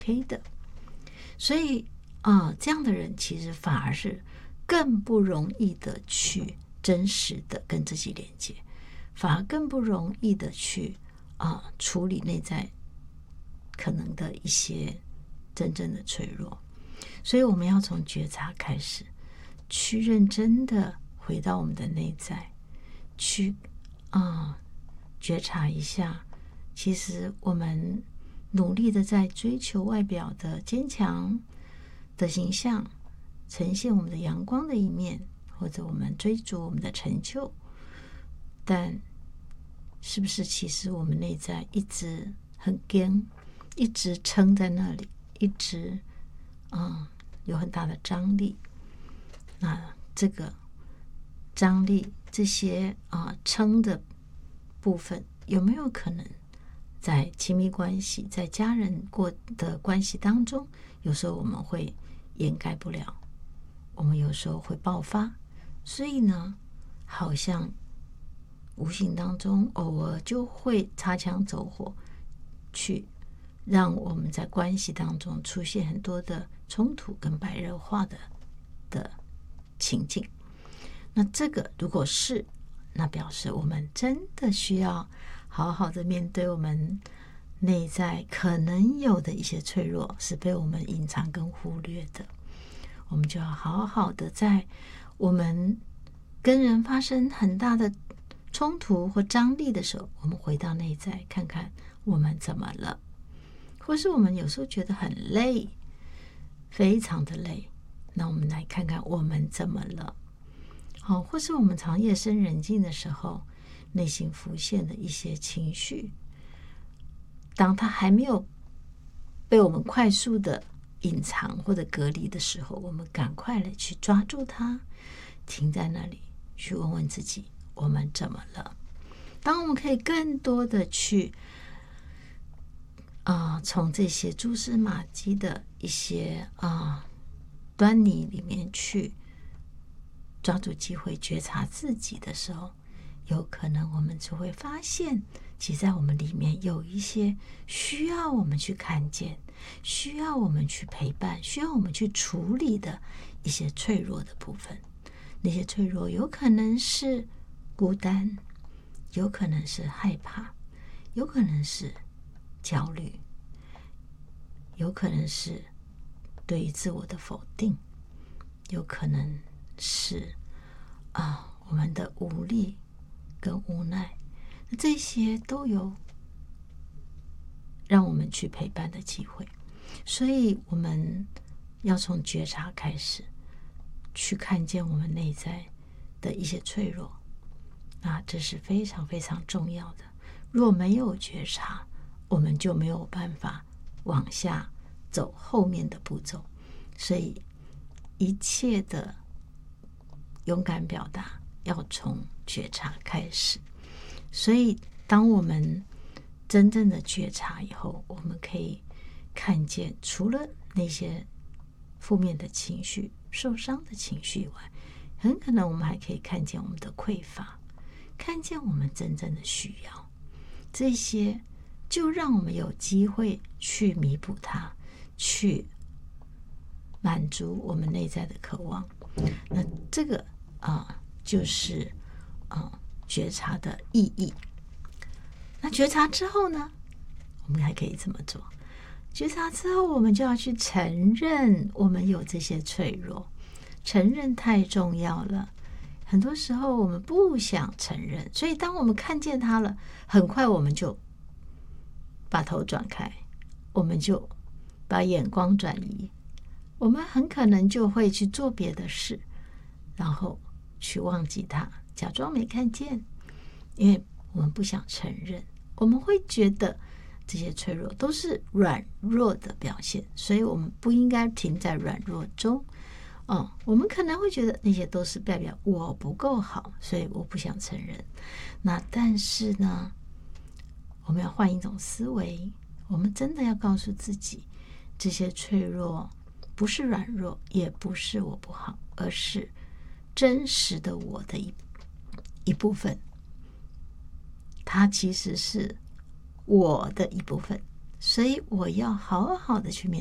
OK 的。所以这样的人其实反而是更不容易的去真实的跟自己连接，反而更不容易的去处理内在可能的一些真正的脆弱。所以我们要从觉察开始，去认真的回到我们的内在，去觉察一下，其实我们努力的在追求外表的坚强的形象，呈现我们的阳光的一面，或者我们追逐我们的成就，但是不是其实我们内在一直很坚，一直撑在那里，一直有很大的张力。那这个张力，这些撑的部分，有没有可能在亲密关系，在家人的关系当中，有时候我们会掩盖不了，我们有时候会爆发。所以呢，好像无形当中偶尔就会擦枪走火，去让我们在关系当中出现很多的冲突跟白热化的情境。那这个如果是，那表示我们真的需要好好的面对我们内在可能有的一些脆弱，是被我们隐藏跟忽略的。我们就要好好的在我们跟人发生很大的冲突或张力的时候，我们回到内在看看我们怎么了，或是我们有时候觉得很累，非常的累，那我们来看看我们怎么了。或是我们常夜深人静的时候，内心浮现的一些情绪，当它还没有被我们快速的隐藏或者隔离的时候，我们赶快的去抓住它，停在那里，去问问自己我们怎么了。当我们可以更多的去从这些蛛丝马迹的一些端倪里面去抓住机会觉察自己的时候，有可能我们就会发现，其实在我们里面有一些需要我们去看见，需要我们去陪伴，需要我们去处理的一些脆弱的部分。那些脆弱有可能是孤单，有可能是害怕，有可能是焦虑，有可能是对于自我的否定，有可能是我们的无力跟无奈，这些都有让我们去陪伴的机会。所以我们要从觉察开始，去看见我们内在的一些脆弱，这是非常非常重要的。若没有觉察，我们就没有办法往下走后面的步骤。所以一切的勇敢表达要从觉察开始。所以当我们真正的觉察以后，我们可以看见，除了那些负面的情绪、受伤的情绪以外，很可能我们还可以看见我们的匮乏，看见我们真正的需要。这些就让我们有机会去弥补它，去满足我们内在的渴望。那这个就是觉察的意义。那觉察之后呢，我们还可以怎么做？觉察之后，我们就要去承认我们有这些脆弱。承认太重要了，很多时候我们不想承认，所以当我们看见它了，很快我们就把头转开，我们就把眼光转移，我们很可能就会去做别的事，然后去忘记它，假装没看见。因为我们不想承认，我们会觉得这些脆弱都是软弱的表现，所以我们不应该停在软弱中。我们可能会觉得那些都是代表我不够好，所以我不想承认。那但是呢，我们要换一种思维，我们真的要告诉自己，这些脆弱不是软弱，也不是我不好，而是真实的我的一部分。它其实是我的一部分， 所以我要好好的去面